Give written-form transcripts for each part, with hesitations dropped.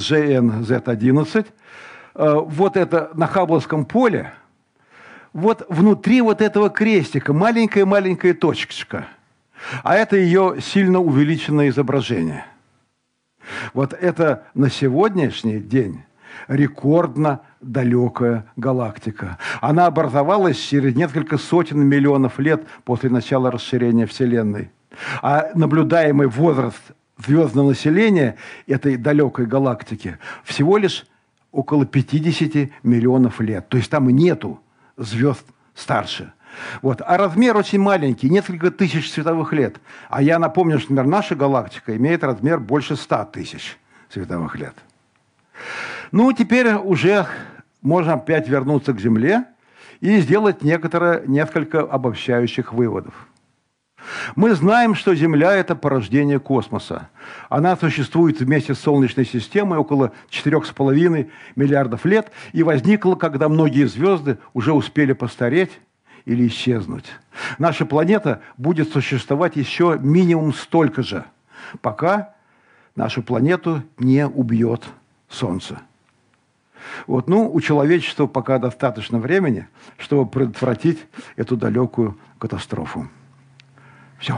GNZ11. Вот это на Хаббловском поле. Вот внутри вот этого крестика маленькая-маленькая точечка. А это ее сильно увеличенное изображение. Вот это на сегодняшний день рекордно далекая галактика. Она образовалась через несколько сотен миллионов лет после начала расширения Вселенной. А наблюдаемый возраст звездного населения этой далекой галактики всего лишь около 50 миллионов лет. То есть там и нету звезд старше. Вот. А размер очень маленький, несколько тысяч световых лет. А я напомню, что, например, наша галактика имеет размер больше 100 тысяч световых лет. Ну, теперь уже можно опять вернуться к Земле и сделать несколько обобщающих выводов. Мы знаем, что Земля – это порождение космоса. Она существует вместе с Солнечной системой около 4,5 миллиардов лет и возникла, когда многие звезды уже успели постареть или исчезнуть. Наша планета будет существовать еще минимум столько же, пока нашу планету не убьет Солнце. Вот, ну, у человечества пока достаточно времени, чтобы предотвратить эту далекую катастрофу. Все.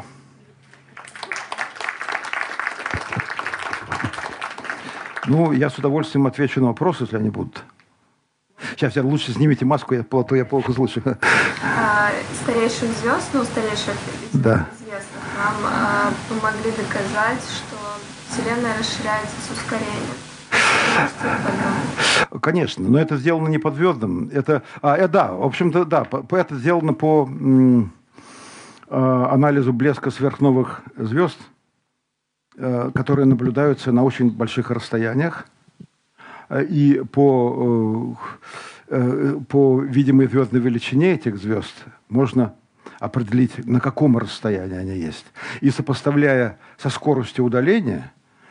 Ну, я с удовольствием отвечу на вопросы, если они будут. Сейчас, лучше снимите маску, а то я плохо слышу. Старейших звезд, ну, старейших известных, нам помогли доказать, что Вселенная расширяется с ускорением. Конечно, но это сделано не под звездам. Это, да, в общем-то, да, это сделано по анализу блеска сверхновых звезд, которые наблюдаются на очень больших расстояниях. И по видимой звездной величине этих звезд можно определить, на каком расстоянии они есть. И сопоставляя со скоростью удаления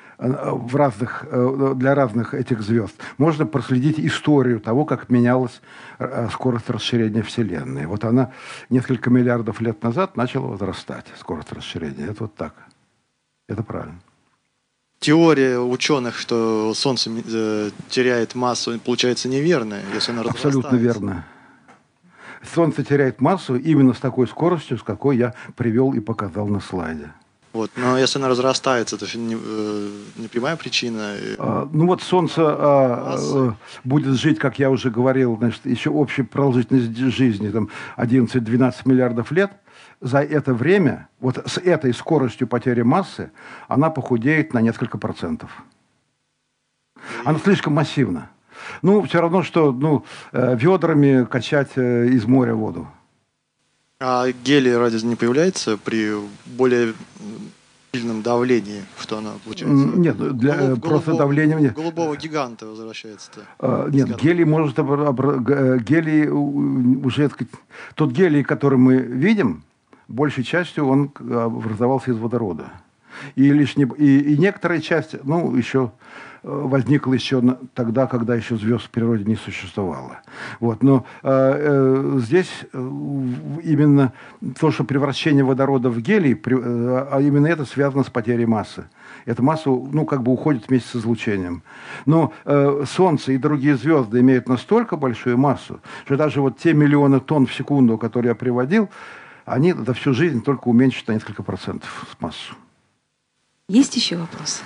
для разных этих звезд, можно проследить историю того, как менялась скорость расширения Вселенной. Вот она несколько миллиардов лет назад начала возрастать, скорость расширения. Это вот так. Это правильно. Теория ученых, что Солнце теряет массу, получается неверная, если она разрастается. Абсолютно верно. Солнце теряет массу именно с такой скоростью, с какой я привел и показал на слайде. Вот, но если она разрастается, это не прямая причина. Ну вот Солнце будет жить, как я уже говорил, значит, еще общая продолжительность жизни там 11-12 миллиардов лет. За это время, вот с этой скоростью потери массы, она похудеет на несколько процентов. Она слишком массивна. Ну, все равно, что ведрами качать из моря воду. А гелий разве не появляется при более сильном давлении, что она получается? Нет, просто давление... Голубого гиганта возвращается-то. Нет, гелий может... Гелий уже... Тот гелий, который мы видим, большей частью он образовался из водорода. И некоторая часть, еще возникла еще тогда, когда еще звезд в природе не существовало. Вот. Но здесь именно то, что превращение водорода в гелий, именно это связано с потерей массы. Эта масса, уходит вместе с излучением. Но Солнце и другие звезды имеют настолько большую массу, что даже вот те миллионы тонн в секунду, которые я приводил, они за всю жизнь только уменьшат на несколько процентов массу. Есть еще вопросы?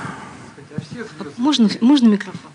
Можно микрофон?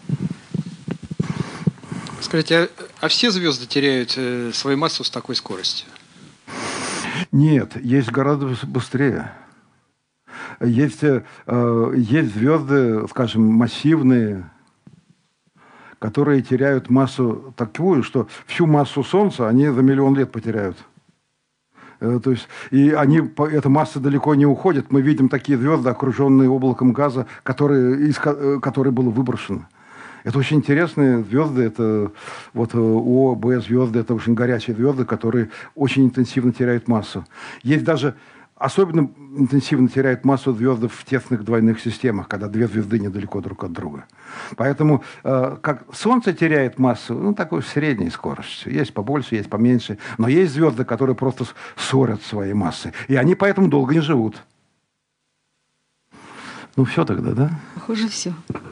Скажите, а все звезды теряют свою массу с такой скоростью? Нет, есть гораздо быстрее. Есть звезды, скажем, массивные, которые теряют массу такую, что всю массу Солнца они за миллион лет потеряют. То есть, и эта масса далеко не уходит. Мы видим такие звезды, окруженные облаком газа, которое было выброшено. Это очень интересные звезды. Это вот О, Б звезды. Это очень горячие звезды, которые очень интенсивно теряют массу. Есть даже особенно интенсивно теряют массу звезды в тесных двойных системах, когда две звезды недалеко друг от друга. Поэтому как Солнце теряет массу, такой средней скоростью. Есть побольше, есть поменьше. Но есть звезды, которые просто ссорят своей массой. И они поэтому долго не живут. Все тогда, да? Похоже, все.